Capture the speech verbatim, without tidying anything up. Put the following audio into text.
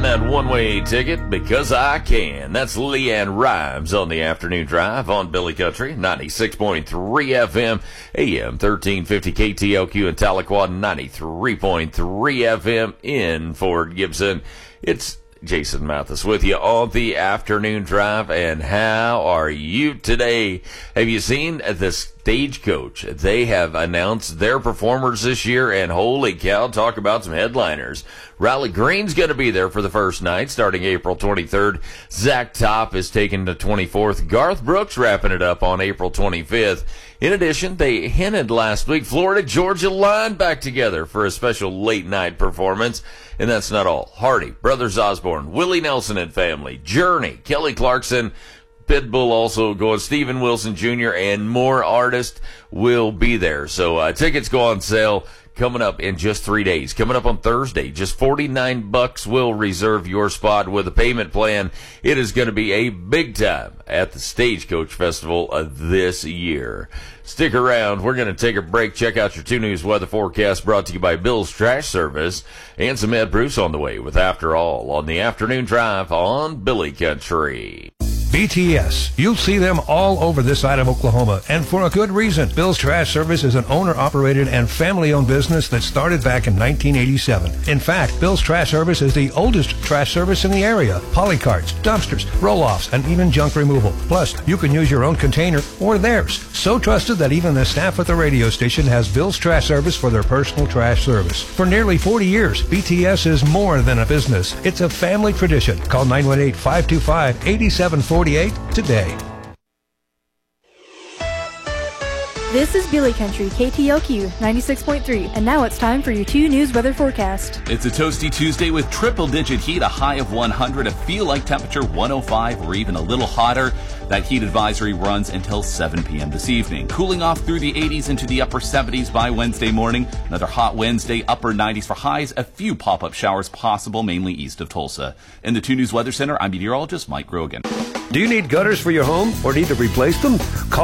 buying that one-way ticket because I can. That's Leanne Rhymes on the afternoon drive on Billy Country, ninety-six point three F M, A M thirteen fifty K T L Q in Tahlequah, ninety-three point three F M in Fort Gibson. It's Jason Mathis with you on the afternoon drive, and how are you today? Have you seen the Stagecoach? They have announced their performers this year, and holy cow, talk about some headliners. Riley Green's going to be there for the first night, starting April twenty-third. Zach Top is taking the twenty-fourth. Garth Brooks wrapping it up on April twenty-fifth. In addition, they hinted last week Florida Georgia Line back together for a special late-night performance. And that's not all. Hardy, Brothers Osborne, Willie Nelson and Family, Journey, Kelly Clarkson, Pitbull also going, Steven Wilson Junior, and more artists will be there. So uh, tickets go on sale coming up in just three days. Coming up on Thursday, just forty-nine bucks will reserve your spot with a payment plan. It is going to be a big time at the Stagecoach Festival of this year. Stick around. We're going to take a break. Check out your two News weather forecast brought to you by Bill's Trash Service, and some Ed Bruce on the way with After All on the afternoon drive on Billy Country. B T S. You'll see them all over this side of Oklahoma, and for a good reason. Bill's Trash Service is an owner-operated and family-owned business that started back in nineteen eighty-seven. In fact, Bill's Trash Service is the oldest trash service in the area. Polycarts, dumpsters, roll-offs, and even junk removal. Plus, you can use your own container or theirs. So trusted that even the staff at the radio station has Bill's Trash Service for their personal trash service. For nearly forty years, B T S is more than a business. It's a family tradition. Call nine one eight, five two five, eight seven four eight today. This is Billy Country, K T L Q ninety-six point three, and now it's time for your two News weather forecast. It's a toasty Tuesday with triple-digit heat, a high of one hundred, a feel-like temperature one oh five, or even a little hotter. That heat advisory runs until seven p.m. this evening. Cooling off through the eighties into the upper seventies by Wednesday morning. Another hot Wednesday, upper nineties for highs. A few pop-up showers possible, mainly east of Tulsa. In the two News Weather Center, I'm meteorologist Mike Grogan. Do you need gutters for your home or need to replace them? Call